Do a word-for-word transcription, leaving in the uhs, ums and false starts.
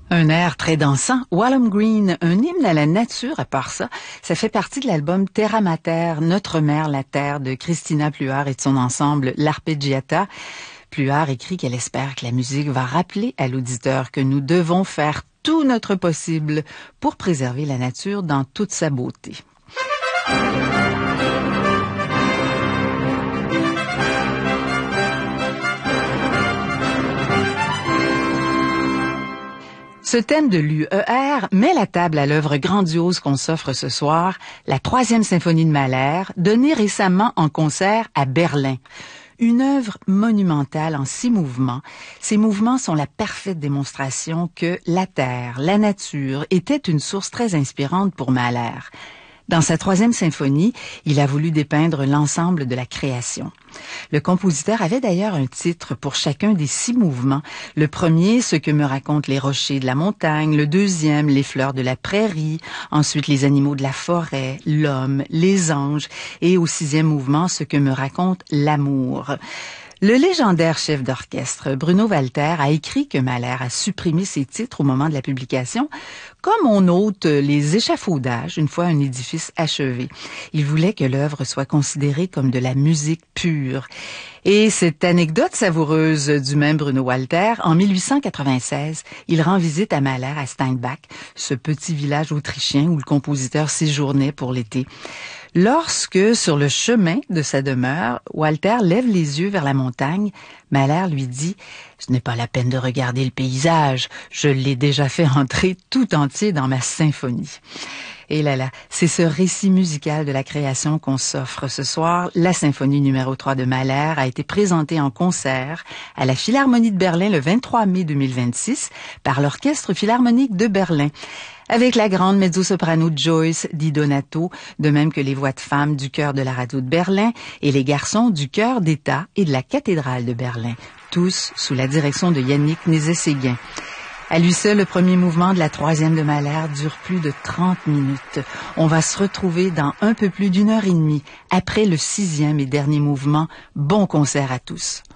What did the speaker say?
Un air très dansant, Walham Green, un hymne à la nature à part ça, ça fait partie de l'album Terra Mater, Notre Mère la Terre de Christina Pluhar et de son ensemble L'Arpeggiata. Pluhar écrit qu'elle espère que la musique va rappeler à l'auditeur que nous devons faire tout notre possible pour préserver la nature dans toute sa beauté. Ce thème de l'U E R met la table à l'œuvre grandiose qu'on s'offre ce soir, la troisième symphonie de Mahler, donnée récemment en concert à Berlin. Une œuvre monumentale en six mouvements. Ces mouvements sont la parfaite démonstration que la terre, la nature, était une source très inspirante pour Mahler. Dans sa troisième symphonie, il a voulu dépeindre l'ensemble de la création. Le compositeur avait d'ailleurs un titre pour chacun des six mouvements. Le premier, Ce que me racontent les rochers de la montagne. Le deuxième, Les fleurs de la prairie. Ensuite, Les animaux de la forêt, l'homme, les anges. Et au sixième mouvement, Ce que me raconte l'amour. Le légendaire chef d'orchestre Bruno Walter a écrit que Mahler a supprimé ses titres au moment de la publication, comme on ôte les échafaudages une fois un édifice achevé. Il voulait que l'œuvre soit considérée comme de la musique pure. Et cette anecdote savoureuse du même Bruno Walter, en mille huit cent quatre-vingt-seize, il rend visite à Mahler à Steinbach, ce petit village autrichien où le compositeur séjournait pour l'été. Lorsque, sur le chemin de sa demeure, Walter lève les yeux vers la montagne, Mahler lui dit « Ce n'est pas la peine de regarder le paysage, je l'ai déjà fait entrer tout entier dans ma symphonie. » Et là là, c'est ce récit musical de la création qu'on s'offre ce soir. La symphonie numéro trois de Mahler a été présentée en concert à la Philharmonie de Berlin le vingt-trois mai deux mille vingt-six par l'Orchestre Philharmonique de Berlin, avec la grande mezzo-soprano Joyce Di Donato, de même que les voix de femmes du chœur de la radio de Berlin et les garçons du chœur d'État et de la cathédrale de Berlin, tous sous la direction de Yannick Nézet-Séguin. À lui seul, le premier mouvement de la troisième de Mahler dure plus de trente minutes. On va se retrouver dans un peu plus d'une heure et demie après le sixième et dernier mouvement. Bon concert à tous.